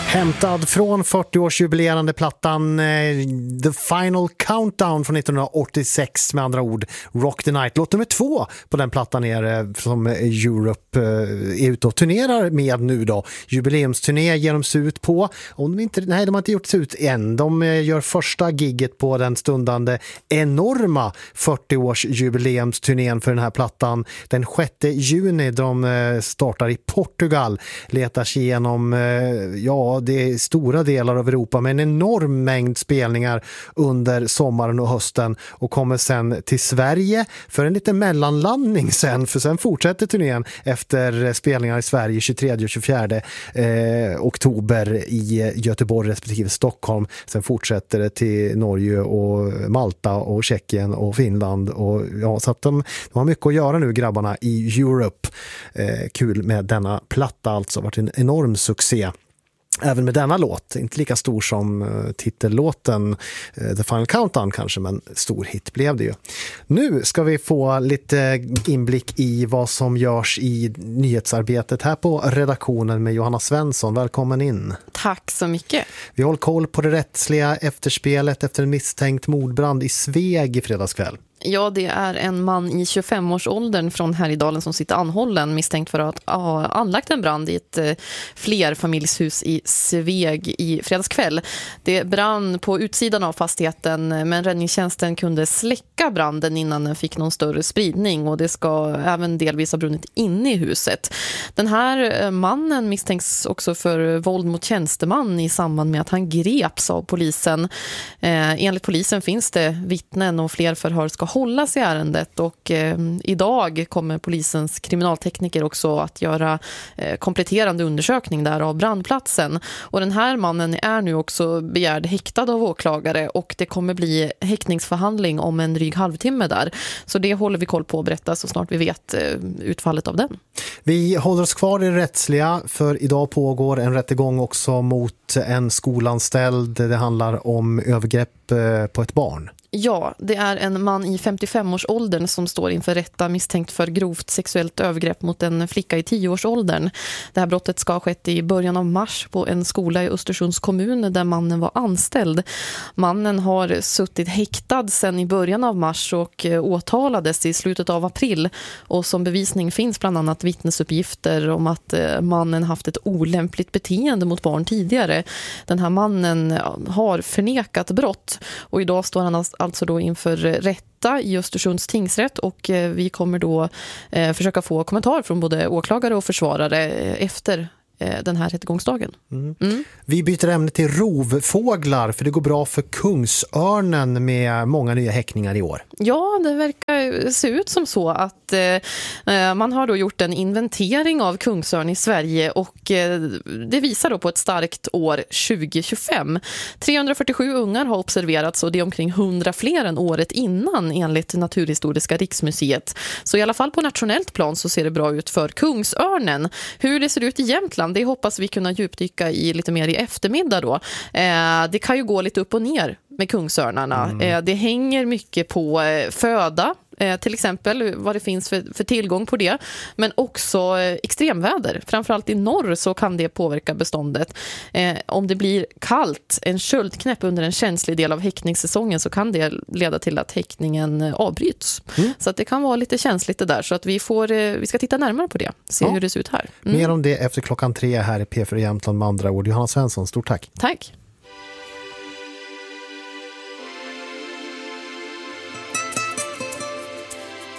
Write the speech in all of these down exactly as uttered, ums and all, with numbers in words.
Hämtad från fyrtioårsjubilerande plattan eh, The Final Countdown från nittonhundraåttiosex, med andra ord Rock the Night. Låt nummer två på den plattan är eh, som Europe eh, är ute och turnerar med nu då. Jubileumsturné ger de sig ut på. Om de inte, nej, de har inte gjort sig ut än. De eh, gör första gigget på den stundande enorma fyrtioårsjubileumsturnén för den här plattan. Den sjätte juni de eh, startar i Portugal. Letar sig igenom eh, ja, det är stora delar av Europa med en enorm mängd spelningar under sommaren och hösten, och kommer sen till Sverige för en liten mellanlandning sen, för sen fortsätter turnén efter spelningar i Sverige tjugotredje och tjugofjärde eh, oktober i Göteborg respektive Stockholm. Sen fortsätter det till Norge och Malta och Tjeckien och Finland, och ja, så att de, de har mycket att göra nu, grabbarna i Europe. Eh, kul med denna platta, alltså varit en enorm succé. Även med denna låt, inte lika stor som uh, titellåten uh, The Final Countdown kanske, men stor hit blev det ju. Nu ska vi få lite inblick i vad som görs i nyhetsarbetet här på redaktionen med Johanna Svensson. Välkommen in. Tack så mycket. Vi håller koll på det rättsliga efterspelet efter en misstänkt mordbrand i Sveg i fredagskväll. Ja, det är en man i tjugofemårsåldern från Härjedalen som sitter anhållen misstänkt för att ha anlagt en brand i ett eh, flerfamiljshus i Sveg i fredagskväll. Det brann på utsidan av fastigheten, men räddningstjänsten kunde släcka branden innan den fick någon större spridning, och det ska även delvis ha brunnit inne i huset. Den här mannen misstänks också för våld mot tjänsteman i samband med att han greps av polisen. Eh, enligt polisen finns det vittnen och fler förhör ska hållas i ärendet, och eh, idag kommer polisens kriminaltekniker också att göra eh, kompletterande undersökning där av brandplatsen. Och den här mannen är nu också begärd häktad av åklagare, och det kommer bli häktningsförhandling om en dryg halvtimme där. Så det håller vi koll på att berätta så snart vi vet eh, utfallet av den. Vi håller oss kvar i det rättsliga, för idag pågår en rättegång också mot en skolanställd. Det handlar om övergrepp eh, på ett barn. Ja, det är en man i femtiofemårsåldern som står inför rätta misstänkt för grovt sexuellt övergrepp mot en flicka i tioårsåldern. Det här brottet ska ha skett i början av mars på en skola i Östersunds kommun där mannen var anställd. Mannen har suttit häktad sedan i början av mars och åtalades i slutet av april. Och som bevisning finns bland annat vittnesuppgifter om att mannen haft ett olämpligt beteende mot barn tidigare. Den här mannen har förnekat brott, och idag står han alltså då inför rätta i Östersunds tingsrätt, och vi kommer då eh, försöka få kommentar från både åklagare och försvarare efter eh, den här rättegångsdagen. Mm. Mm. Vi byter ämne till rovfåglar, för det går bra för kungsörnen med många nya häckningar i år. Ja, det verkar se ut som så att eh, man har då gjort en inventering av kungsörn i Sverige, och eh, det visar då på ett starkt år tjugo tjugofem. trehundrafyrtiosju ungar har observerats, och det är omkring hundra fler än året innan enligt Naturhistoriska riksmuseet. Så i alla fall på nationellt plan så ser det bra ut för kungsörnen. Hur det ser ut i Jämtland, det hoppas vi kunna djupdyka i lite mer i eftermiddag då. Eh, det kan ju gå lite upp och ner med kungsörnarna. Mm. Eh, det hänger mycket på eh, föda, eh, till exempel vad det finns för, för tillgång på det, men också eh, extremväder. Framförallt i norr så kan det påverka beståndet. Eh, om det blir kallt, en köldknäpp under en känslig del av häckningssäsongen, så kan det leda till att häckningen eh, avbryts. Mm. Så att det kan vara lite känsligt det där, så att vi, får, eh, vi ska titta närmare på det, se ja. hur det ser ut här. Mm. Mer om det efter klockan tre här i P fyra Jämtland med andra ord. Johanna Svensson, stort tack. Tack.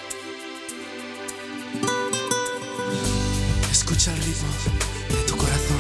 Escucha el ritmo de tu corazón.